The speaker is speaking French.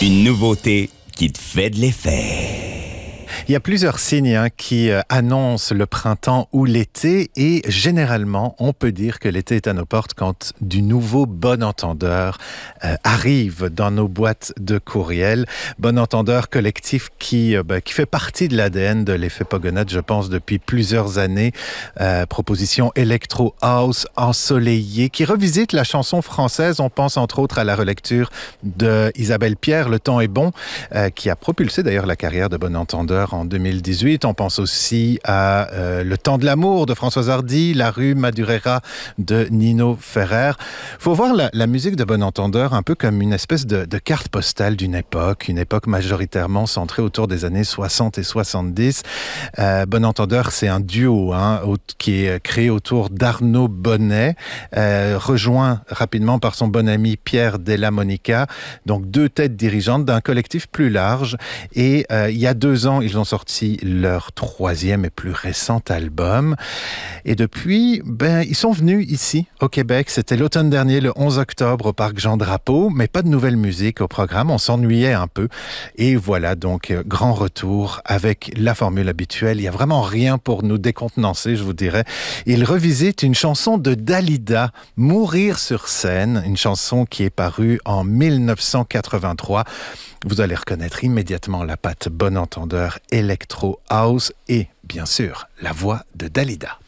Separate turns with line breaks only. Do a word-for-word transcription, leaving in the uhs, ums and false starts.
Une nouveauté qui te fait de l'effet.
Il y a plusieurs signes hein, qui euh, annoncent le printemps ou l'été et généralement, on peut dire que l'été est à nos portes quand du nouveau Bon Entendeur euh, arrive dans nos boîtes de courriel. Bon Entendeur collectif qui, euh, bah, qui fait partie de l'A D N de l'effet Pogonade, je pense, depuis plusieurs années. Euh, proposition électro-house ensoleillée qui revisite la chanson française. On pense entre autres à la relecture de Isabelle Pierre, Le temps est bon, euh, qui a propulsé d'ailleurs la carrière de Bon Entendeur en deux mille dix-huit. On pense aussi à euh, Le temps de l'amour de Françoise Hardy, La rue Madureira de Nino Ferrer. Il faut voir la, la musique de Bon Entendeur un peu comme une espèce de, de carte postale d'une époque, une époque majoritairement centrée autour des années soixante et soixante-dix. Euh, Bon Entendeur, c'est un duo hein, qui est créé autour d'Arnaud Bonnet, euh, rejoint rapidement par son bon ami Pierre Della Monica, donc deux têtes dirigeantes d'un collectif plus large. Et euh, il y a deux ans, ils ont sorti leur troisième et plus récent album. Et depuis, ben, ils sont venus ici, au Québec. C'était l'automne dernier, le onze octobre, au Parc Jean-Drapeau, mais pas de nouvelle musique au programme. On s'ennuyait un peu. Et voilà, donc, euh, grand retour avec la formule habituelle. Il n'y a vraiment rien pour nous décontenancer, je vous dirais. Ils revisitent une chanson de Dalida, Mourir sur scène, une chanson qui est parue en dix-neuf cent quatre-vingt-trois. Vous allez reconnaître immédiatement la patte Bon Entendeur, Electro House et, bien sûr, la voix de Dalida.